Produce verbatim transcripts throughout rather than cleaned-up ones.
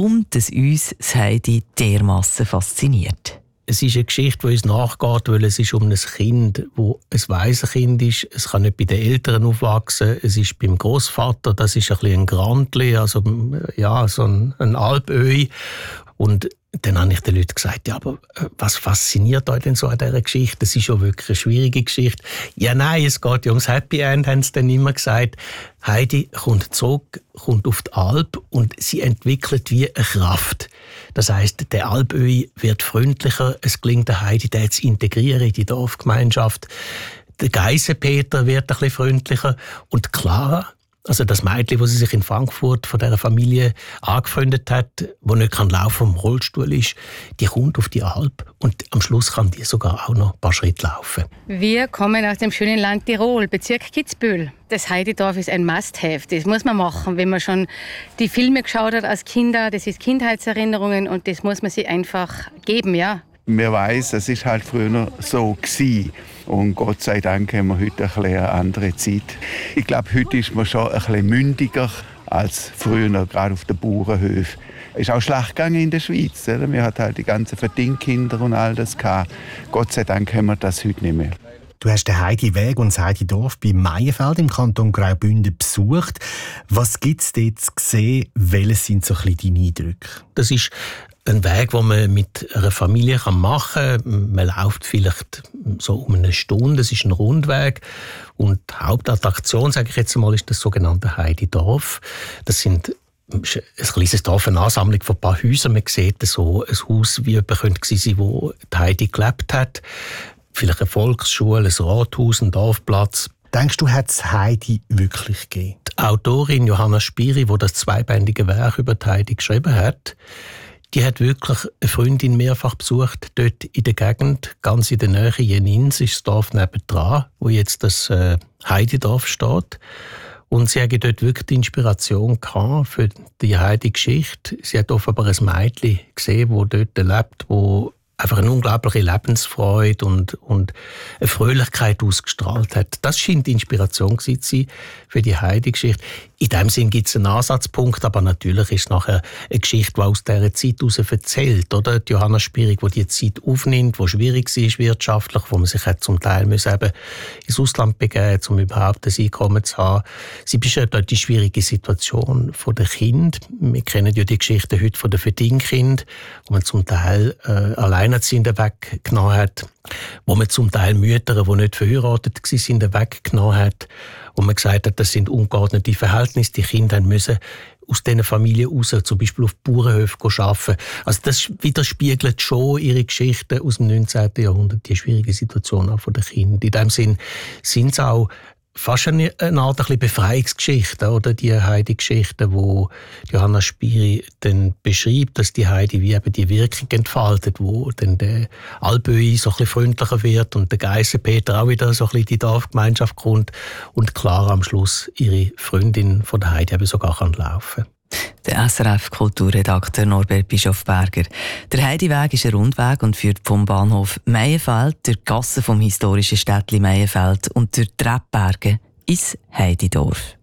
warum das uns das Heidi dermassen fasziniert. Es ist eine Geschichte, die uns nachgeht, weil es ist um ein Kind, das ein Waisenkind ist. Es kann nicht bei den Eltern aufwachsen. Es ist beim Großvater, das ist ein bisschen ein Grandli, also ja, so ein, ein Alpöhi. Und dann habe ich den Leuten gesagt, ja, aber was fasziniert euch denn so an dieser Geschichte? Das ist ja wirklich eine schwierige Geschichte. Ja, nein, es geht ja ums Happy End, haben sie dann immer gesagt. Heidi kommt zurück, kommt auf die Alp und sie entwickelt wie eine Kraft. Das heisst, der Alpöhi wird freundlicher, es gelingt der Heidi, den zu integrieren in die Dorfgemeinschaft. Der Geisenpeter wird ein bisschen freundlicher und Clara, also das Mädchen, das sie sich in Frankfurt von dieser Familie angefreundet hat, das nicht laufen kann, im Rollstuhl ist, die kommt auf die Alp und am Schluss kann die sogar auch noch ein paar Schritte laufen. Wir kommen aus dem schönen Land Tirol, Bezirk Kitzbühel. Das Heididorf ist ein Must-have. Das muss man machen, wenn man schon die Filme geschaut hat als Kinder. Das ist Kindheitserinnerungen und das muss man sich einfach geben, ja. Man weiss, es war halt früher so gewesen. Und Gott sei Dank haben wir heute ein eine andere Zeit. Ich glaube, heute ist man schon ein bisschen mündiger als früher, gerade auf den Bauernhöfen. Es ist auch schlecht gegangen in der Schweiz. Oder? Wir hatten halt die ganzen Verdingkinder und all das gehabt. Gott sei Dank haben wir das heute nicht mehr. Du hast den Heidi-Weg und das Heidi-Dorf bei Meienfeld im Kanton Graubünden besucht. Was gibt es dort zu sehen? Welche sind so ein bisschen deine Eindrücke? Das ist ein Weg, den man mit einer Familie machen kann. Man läuft vielleicht so um eine Stunde. Es ist ein Rundweg. Und die Hauptattraktion, sage ich jetzt mal, ist das sogenannte Heidi-Dorf. Das sind ein kleines Dorf, eine Ansammlung von ein paar Häusern. Man sieht so ein Haus, wie jemand könnte sein, wo die Heidi gelebt hat. Vielleicht eine Volksschule, ein Rathaus, ein Dorfplatz. Denkst du, hat es Heidi wirklich gegeben? Die Autorin Johanna Spiri, die das zweibändige Werk über die Heidi geschrieben hat, die hat wirklich eine Freundin mehrfach besucht, dort in der Gegend, ganz in der Nähe Jenins, ist das Dorf nebendran, wo jetzt das äh, Heididorf steht. Und sie hatte dort wirklich die Inspiration gehabt für die Heidi-Geschichte. Sie hat offenbar ein Mädchen gesehen, das dort lebt, wo einfach eine unglaubliche Lebensfreude und, und eine Fröhlichkeit ausgestrahlt hat. Das scheint die Inspiration zu sein für die Heidi-Geschichte. In dem Sinn gibt es einen Ansatzpunkt, aber natürlich ist es nachher eine Geschichte, die aus dieser Zeit heraus erzählt. Oder? Die Johanna Spierig, die die Zeit aufnimmt, die schwierig war wirtschaftlich, wo man sich zum Teil eben ins Ausland begeben musste, um überhaupt ein Einkommen zu haben. Sie beschreibt dort die schwierige Situation der Kinder. Wir kennen ja die Geschichte heute von den Verdingkindern, wo man zum Teil äh, Alleinerziehende weggenommen hat, wo man zum Teil Mütter, die nicht verheiratet waren, weggenommen hat, wo man gesagt hat, das sind ungeordnete Verhältnisse, die Kinder müssen aus diesen Familien raus, zum Beispiel auf Bauernhöfen arbeiten. Also das widerspiegelt schon ihre Geschichten aus dem neunzehnten Jahrhundert, die schwierige Situation auch von den Kindern. In dem Sinn sind es auch fast eine, eine Art ein bisschen Befreiungsgeschichte, oder? Die Heidi-Geschichte, wo Johanna Spiri dann beschreibt, dass die Heidi wie eben die Wirkung entfaltet, wo dann der Alpöhi so ein bisschen freundlicher wird und der Geisenpeter auch wieder so ein bisschen in die Dorfgemeinschaft kommt und Clara am Schluss ihre Freundin von der Heidi eben sogar kann laufen. Der S R F-Kulturredakteur Norbert Bischofberger. Der Heidiweg ist ein Rundweg und führt vom Bahnhof Meienfeld durch die Gassen vom historischen Städtli Meienfeld und durch die Rebberge ins Heididorf.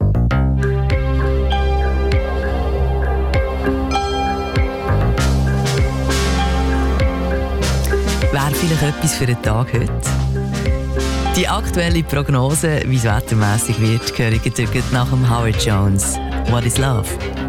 Wäre vielleicht etwas für den Tag heute? Die aktuelle Prognose, wie es wettermässig wird, höre ich nach dem Howard Jones. What is Love?